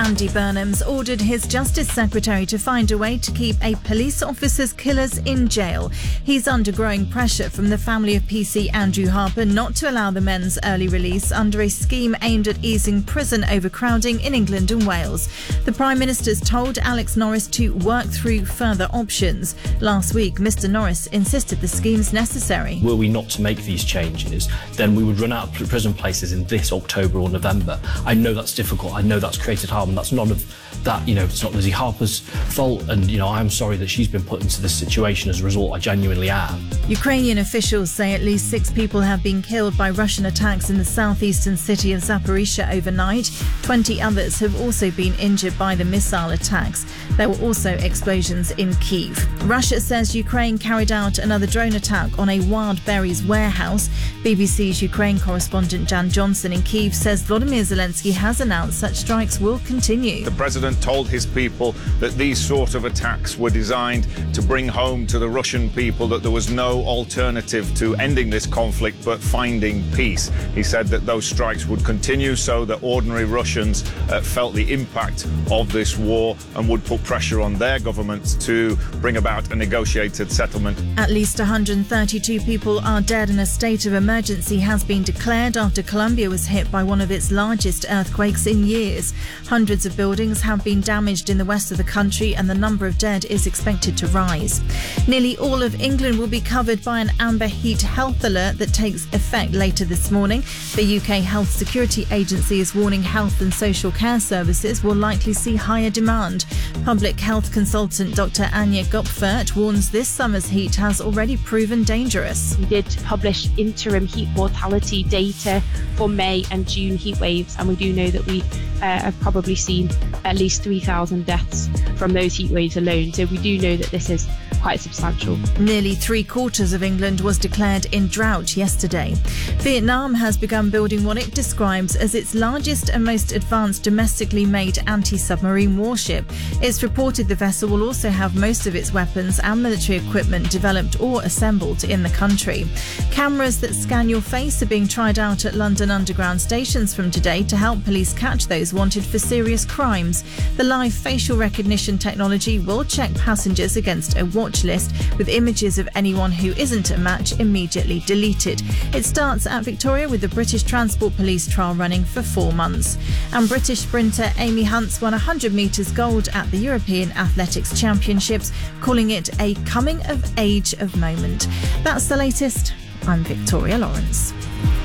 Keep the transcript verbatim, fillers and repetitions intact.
Andy Burnham's ordered his Justice Secretary to find a way to keep a police officer's killers in jail. He's under growing pressure from the family of P C Andrew Harper not to allow the men's early release under a scheme aimed at easing prison overcrowding in England and Wales. The Prime Minister's told Alex Norris to work through further options. Last week, Mr Norris insisted the scheme's necessary. Were we not to make these changes, then we would run out of prison places in this October or November. I know that's difficult. I know that's created harm, and that's none of that, you know, it's not Lizzie Harper's fault, and, you know, I'm sorry that she's been put into this situation as a result. I genuinely am. Ukrainian officials say at least six people have been killed by Russian attacks in the southeastern city of Zaporizhzhia overnight. twenty others have also been injured by the missile attacks. There were also explosions in Kyiv. Russia says Ukraine carried out another drone attack on a wild berries warehouse. B B C's Ukraine correspondent Jan Johnson in Kyiv says Volodymyr Zelensky has announced such strikes will continue. The president told his people that these sort of attacks were designed to bring home to the Russian people that there was no alternative to ending this conflict but finding peace. He said that those strikes would continue so that ordinary Russians uh, felt the impact of this war and would put pressure on their governments to bring about a negotiated settlement. At least one hundred thirty-two people are dead and a state of emergency has been declared after Colombia was hit by one of its largest earthquakes in years. Hundreds of buildings have been damaged in the west of the country and the number of dead is expected to rise. Nearly all of England will be covered by an amber heat health alert that takes effect later this morning. The U K Health Security Agency is warning health and social care services will likely see higher demand. Public health consultant Doctor Anya Gopfert warns this summer's heat has already proven dangerous. We did publish interim heat mortality data for May and June heat waves, and we do know that we uh, have probably seen at least three thousand deaths from those heat waves alone. So we do know that this is quite substantial. Nearly three quarters of England was declared in drought yesterday. Vietnam has begun building what it describes as its largest and most advanced domestically made anti-submarine warship. It's reported the vessel will also have most of its weapons and military equipment developed or assembled in the country. Cameras that scan your face are being tried out at London Underground stations from today to help police catch those wanted for serious crimes. The live facial recognition technology will check passengers against a watch list with images of anyone who isn't a match immediately deleted. It starts at Victoria with the British Transport Police trial running for four months. And British sprinter Amy Hunts won one hundred metres gold at the European Athletics Championships, calling it a coming of age of moment. That's the latest. I'm Victoria Lawrence.